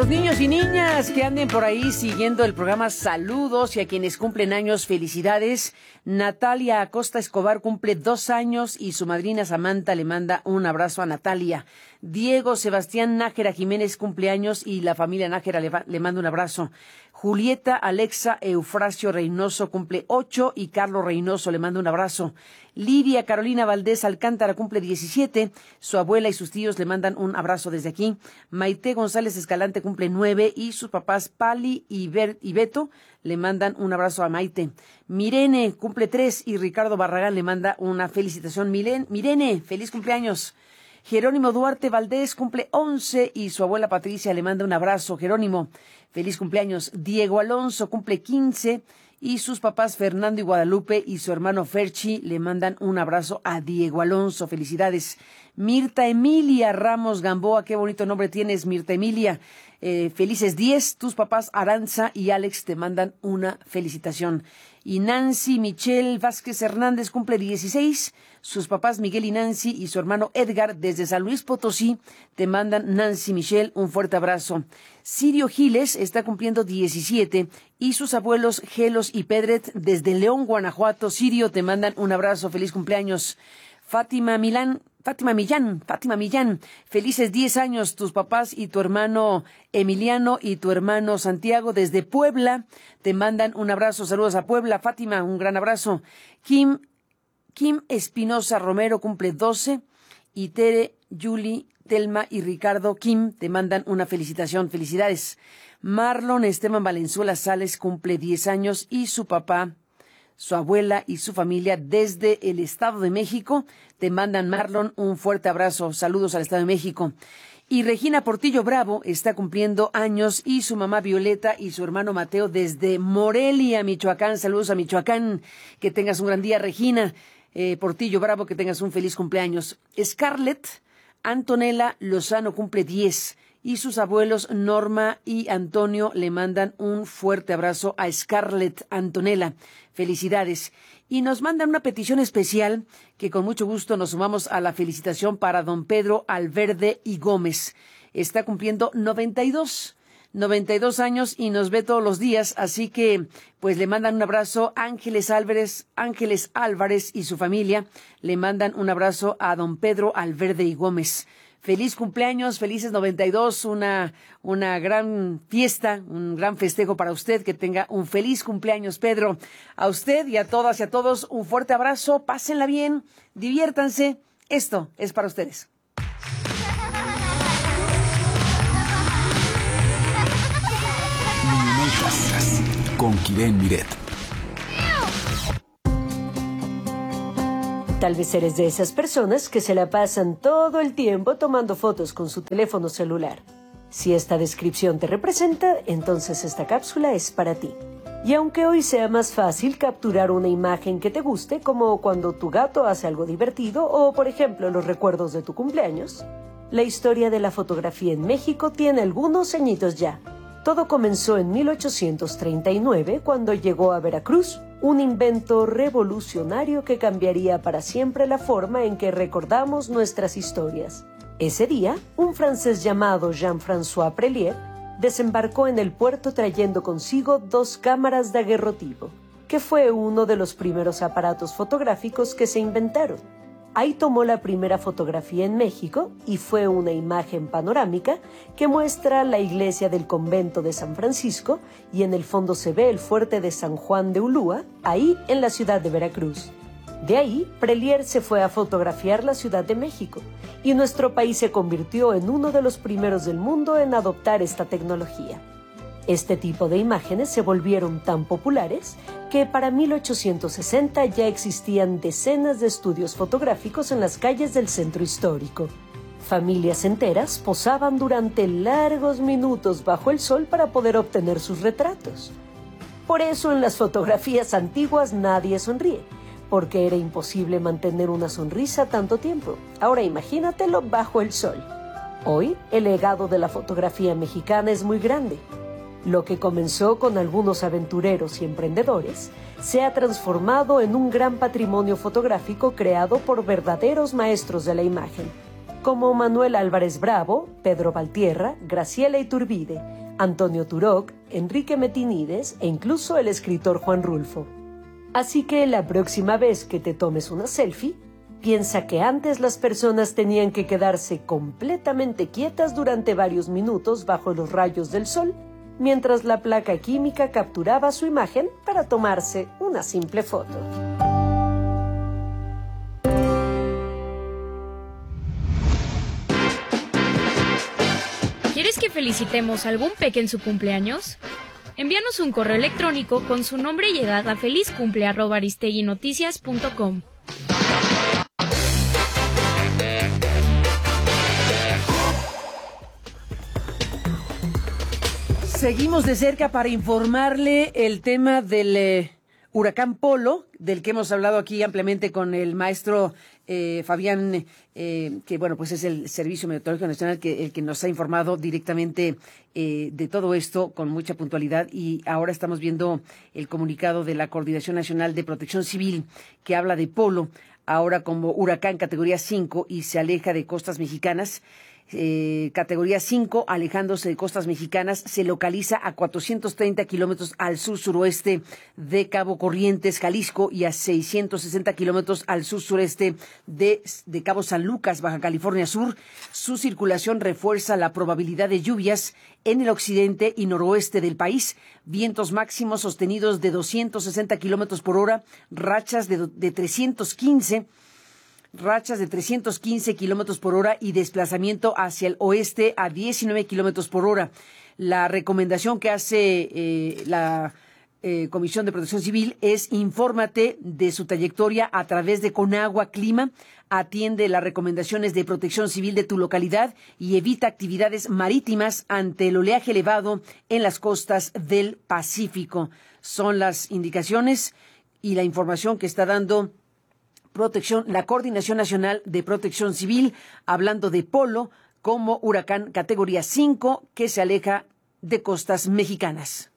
niños y niñas que anden por ahí siguiendo el programa, saludos, y a quienes cumplen años, felicidades. Natalia Acosta Escobar cumple 2 años y su madrina Samantha le manda un abrazo a Natalia. Diego Sebastián Nájera Jiménez cumple años y la familia Nájera le manda un abrazo. Julieta Alexa Eufrasio Reynoso cumple 8 y Carlos Reynoso le manda un abrazo. Lidia Carolina Valdés Alcántara cumple 17, su abuela y sus tíos le mandan un abrazo desde aquí. Maite González Escalante cumple 9 y sus papás Pali y Beto le mandan un abrazo a Maite. Mirene cumple 3 y Ricardo Barragán le manda una felicitación. Mirene, feliz cumpleaños. Jerónimo Duarte Valdés cumple 11 y su abuela Patricia le manda un abrazo. Jerónimo, feliz cumpleaños. Diego Alonso cumple 15 y sus papás Fernando y Guadalupe y su hermano Ferchi le mandan un abrazo a Diego Alonso. Felicidades. Mirta Emilia Ramos Gamboa, qué bonito nombre tienes, Mirta Emilia. Felices 10, tus papás Aranza y Alex te mandan una felicitación. Y Nancy Michelle Vázquez Hernández cumple 16, sus papás Miguel y Nancy y su hermano Edgar desde San Luis Potosí te mandan, Nancy Michelle, un fuerte abrazo. Sirio Giles está cumpliendo 17 y sus abuelos Gelos y Pedret desde León, Guanajuato. Sirio, te mandan un abrazo, feliz cumpleaños. Fátima Millán, felices 10 años, tus papás y tu hermano Emiliano y tu hermano Santiago desde Puebla, te mandan un abrazo, saludos a Puebla. Fátima, un gran abrazo. Kim Espinosa Romero cumple 12 y Tere, Julie, Telma y Ricardo Kim te mandan una felicitación, felicidades. Marlon Esteban Valenzuela Sales cumple 10 años y su papá, su abuela y su familia desde el Estado de México te mandan, Marlon, un fuerte abrazo. Saludos al Estado de México. Y Regina Portillo Bravo está cumpliendo años y su mamá Violeta y su hermano Mateo desde Morelia, Michoacán. Saludos a Michoacán. Que tengas un gran día, Regina Portillo Bravo, que tengas un feliz cumpleaños. Scarlett Antonella Lozano cumple 10. Y sus abuelos Norma y Antonio le mandan un fuerte abrazo a Scarlett Antonella. Felicidades. Y nos mandan una petición especial que con mucho gusto nos sumamos a la felicitación para don Pedro Alverde y Gómez. Está cumpliendo 92 años y nos ve todos los días, así que pues le mandan un abrazo. Ángeles Álvarez y su familia le mandan un abrazo a don Pedro Alverde y Gómez. Feliz cumpleaños, felices 92, una gran fiesta, un gran festejo para usted, que tenga un feliz cumpleaños, Pedro. A usted y a todas y a todos, un fuerte abrazo, pásenla bien, diviértanse, esto es para ustedes. Niñejas con Kibén Miret. Tal vez eres de esas personas que se la pasan todo el tiempo tomando fotos con su teléfono celular. Si esta descripción te representa, entonces esta cápsula es para ti. Y aunque hoy sea más fácil capturar una imagen que te guste, como cuando tu gato hace algo divertido o, por ejemplo, los recuerdos de tu cumpleaños, la historia de la fotografía en México tiene algunos añitos ya. Todo comenzó en 1839, cuando llegó a Veracruz un invento revolucionario que cambiaría para siempre la forma en que recordamos nuestras historias. Ese día, un francés llamado Jean-François Prelier desembarcó en el puerto trayendo consigo 2 cámaras daguerrotipo, que fue uno de los primeros aparatos fotográficos que se inventaron. Ahí tomó la primera fotografía en México y fue una imagen panorámica que muestra la iglesia del convento de San Francisco y en el fondo se ve el fuerte de San Juan de Ulúa, ahí en la ciudad de Veracruz. De ahí, Prelier se fue a fotografiar la Ciudad de México y nuestro país se convirtió en uno de los primeros del mundo en adoptar esta tecnología. Este tipo de imágenes se volvieron tan populares que para 1860 ya existían decenas de estudios fotográficos en las calles del centro histórico. Familias enteras posaban durante largos minutos bajo el sol para poder obtener sus retratos. Por eso en las fotografías antiguas nadie sonríe, porque era imposible mantener una sonrisa tanto tiempo. Ahora imagínatelo bajo el sol. Hoy, el legado de la fotografía mexicana es muy grande. Lo que comenzó con algunos aventureros y emprendedores se ha transformado en un gran patrimonio fotográfico creado por verdaderos maestros de la imagen. como Manuel Álvarez Bravo, Pedro Valtierra, Graciela Iturbide, Antonio Turoc, Enrique Metinides e incluso el escritor Juan Rulfo. Así que la próxima vez que te tomes una selfie, piensa que antes las personas tenían que quedarse completamente quietas durante varios minutos bajo los rayos del sol, mientras la placa química capturaba su imagen para tomarse una simple foto. ¿Quieres que felicitemos a algún peque en su cumpleaños? Envíanos un correo electrónico con su nombre y edad a felizcumple@aristeguinoticias.com. Seguimos de cerca para informarle el tema del huracán Polo, del que hemos hablado aquí ampliamente con el maestro Fabián, que bueno, pues es el Servicio Meteorológico Nacional, el que nos ha informado directamente de todo esto con mucha puntualidad. Y ahora estamos viendo el comunicado de la Coordinación Nacional de Protección Civil, que habla de Polo, ahora como huracán categoría 5 y se aleja de costas mexicanas. Categoría 5, alejándose de costas mexicanas, se localiza a 430 kilómetros al sur-suroeste de Cabo Corrientes, Jalisco, y a 660 kilómetros al sur-sureste de Cabo San Lucas, Baja California Sur. Su circulación refuerza la probabilidad de lluvias en el occidente y noroeste del país. Vientos máximos sostenidos de 260 kilómetros por hora, rachas de 315 kilómetros por hora y desplazamiento hacia el oeste a 19 kilómetros por hora. La recomendación que hace la Comisión de Protección Civil es: infórmate de su trayectoria a través de Conagua Clima, atiende las recomendaciones de protección civil de tu localidad y evita actividades marítimas ante el oleaje elevado en las costas del Pacífico. Son las indicaciones y la información que está dando la Coordinación Nacional de Protección Civil, hablando de Polo como huracán categoría 5 que se aleja de costas mexicanas.